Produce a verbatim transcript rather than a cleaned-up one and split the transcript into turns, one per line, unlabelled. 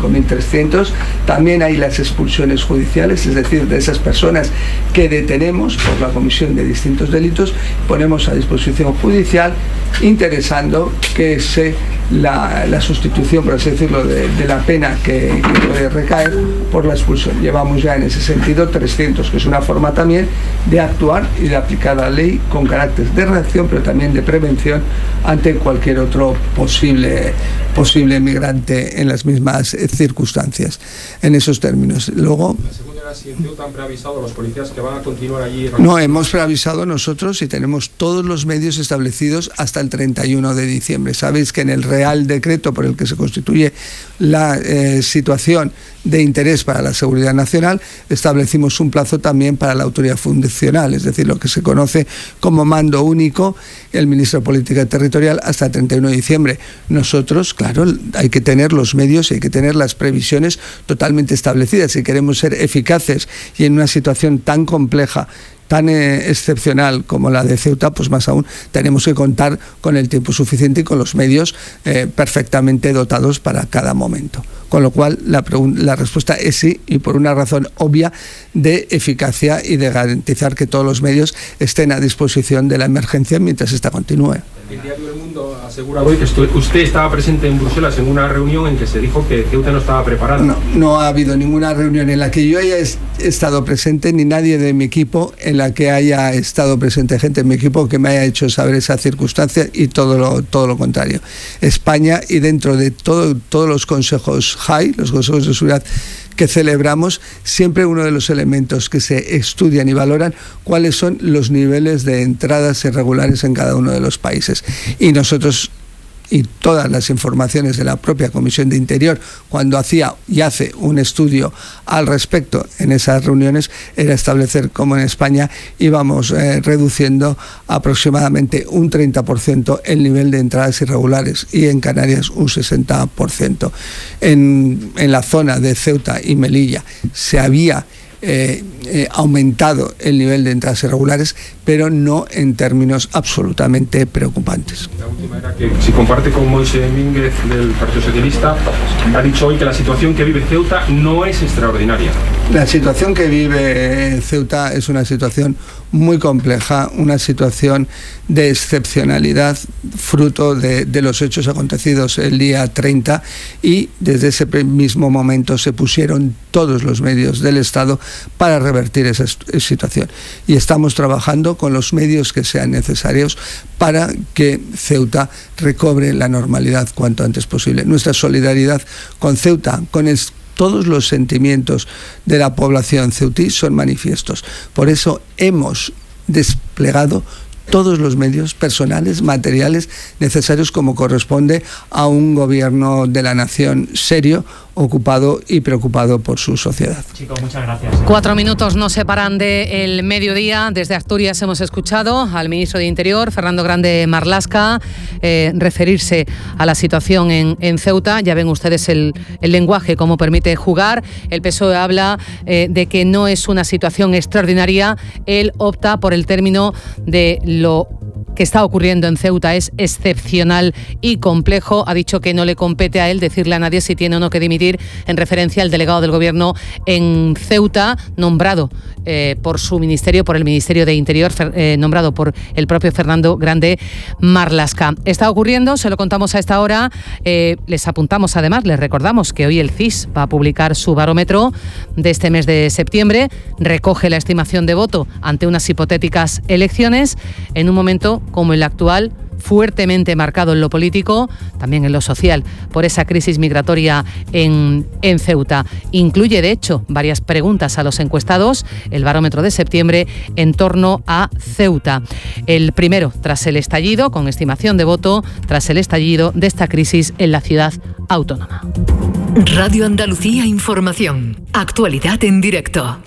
cinco mil trescientos. También hay las expulsiones judiciales, es decir, de esas personas que detenemos por la comisión de distintos delitos, ponemos a disposición judicial, interesando que se la, la sustitución, por así decirlo, de, de la pena que, que puede recaer por la expulsión. Llevamos ya en ese sentido trescientos, que es una forma también de actuar y de aplicar la ley con carácter de reacción, pero también de prevención ante cualquier otro posible, posible migrante en las mismas circunstancias. En esos términos. Luego...
Si en Ceuta han preavisado a los policías que van a continuar allí.
No, hemos preavisado nosotros y tenemos todos los medios establecidos hasta el treinta y uno de diciembre. Sabéis que en el Real Decreto por el que se constituye la eh, situación de interés para la seguridad nacional, establecimos un plazo también para la autoridad funcional, es decir, lo que se conoce como mando único, el ministro de Política Territorial, hasta el treinta y uno de diciembre. Nosotros, claro, hay que tener los medios y hay que tener las previsiones totalmente establecidas. Si queremos ser eficaces y en una situación tan compleja, tan eh, excepcional como la de Ceuta, pues más aún tenemos que contar con el tiempo suficiente y con los medios eh, perfectamente dotados para cada momento. Con lo cual la, la respuesta es sí, y por una razón obvia de eficacia y de garantizar que todos los medios estén a disposición de la emergencia mientras esta continúe.
El diario El Mundo ha asegurado hoy que usted estaba presente en Bruselas en una reunión en que se dijo que Ceuta no estaba preparada.
No, no ha habido ninguna reunión en la que yo haya estado presente, ni nadie de mi equipo en la que haya estado presente gente de mi equipo que me haya hecho saber esa circunstancia, y todo lo, todo lo contrario. España, y dentro de todo, todos los consejos H A I, los consejos de seguridad que celebramos, siempre uno de los elementos que se estudian y valoran cuáles son los niveles de entradas irregulares en cada uno de los países. Y nosotros, y todas las informaciones de la propia Comisión de Interior, cuando hacía y hace un estudio al respecto en esas reuniones, era establecer cómo en España íbamos eh, reduciendo aproximadamente un treinta por ciento el nivel de entradas irregulares, y en Canarias un sesenta por ciento. En, en la zona de Ceuta y Melilla se había Eh, eh, aumentado el nivel de entradas irregulares, pero no en términos absolutamente preocupantes.
La última era que, si comparte con Moisés Mínguez del Partido Socialista, ha dicho hoy que la situación que vive Ceuta no es extraordinaria.
La situación que vive Ceuta es una situación muy compleja, una situación de excepcionalidad, fruto de, de los hechos acontecidos el día treinta, y desde ese mismo momento se pusieron todos los medios del Estado para revertir esa situación, y estamos trabajando con los medios que sean necesarios para que Ceuta recobre la normalidad cuanto antes posible. Nuestra solidaridad con Ceuta, con el todos los sentimientos de la población ceutí son manifiestos. Por eso hemos desplegado todos los medios personales, materiales necesarios, como corresponde a un gobierno de la nación serio, ocupado y preocupado por su sociedad.
Chicos, muchas gracias.
Cuatro minutos nos separan del mediodía. Desde Asturias hemos escuchado al ministro de Interior, Fernando Grande Marlaska, eh, referirse a la situación en, en Ceuta. Ya ven ustedes el, el lenguaje, cómo permite jugar. El P S O E habla eh, de que no es una situación extraordinaria. Él opta por el término de lo que está ocurriendo en Ceuta es excepcional y complejo. Ha dicho que no le compete a él decirle a nadie si tiene o no que dimitir, en referencia al delegado del Gobierno en Ceuta, nombrado eh, por su ministerio, por el Ministerio de Interior, eh, nombrado por el propio Fernando Grande Marlaska. Está ocurriendo, se lo contamos a esta hora. Eh, les apuntamos además, les recordamos que hoy el C I S va a publicar su barómetro de este mes de septiembre. Recoge la estimación de voto ante unas hipotéticas elecciones en un momento como el actual, fuertemente marcado en lo político, también en lo social, por esa crisis migratoria en, en Ceuta. Incluye, de hecho, varias preguntas a los encuestados, el barómetro de septiembre, en torno a Ceuta. El primero, tras el estallido, con estimación de voto, tras el estallido de esta crisis en la ciudad autónoma.
Radio Andalucía Información. Actualidad en directo.